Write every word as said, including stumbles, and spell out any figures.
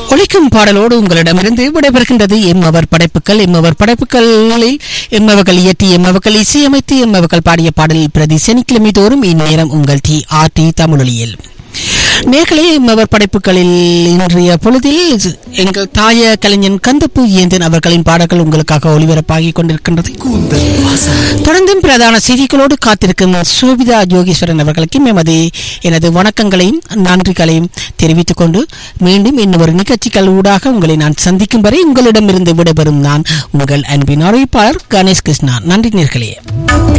ஒலிக்கும் பாடலோடு உங்களிடமிருந்து விடைபெறுகின்றது எம்மவர் படைப்புகள். எம்மவர் படைப்புகளில் எம்மவர்கள் இயற்றி எம்மவர்கள் இசையமைத்து எம்மவர்கள் பாடிய பாடலில் பிரதி சனிக்கிழமை தோறும் இந்நேரம் உங்கள் டி ஆர் டி தமிழொலியில் நேர்களே எம்மவர் படைப்புகளில் இன்றைய பொழுதில் எங்கள் தாய கலைஞன் கந்தப்பு ஏந்தன் அவர்களின் பாடல்கள் உங்களுக்காக ஒளிபரப்பாகிக் கொண்டிருக்கின்றது. தொடர்ந்தும் பிரதான செய்திகளோடு காத்திருக்கும் சோபிதா யோகேஸ்வரன் அவர்களுக்கும் எமது எனது வணக்கங்களையும் நன்றிகளையும் தெரிவித்துக் கொண்டு மீண்டும் இன்னொரு நிகழ்ச்சிகள் ஊடாக உங்களை நான் சந்திக்கும் வரை உங்களிடமிருந்து விடைபெறும் நான் உங்கள் அன்பின் அறிவிப்பாளர் கணேஷ் கிருஷ்ணா. நன்றி நேர்களே.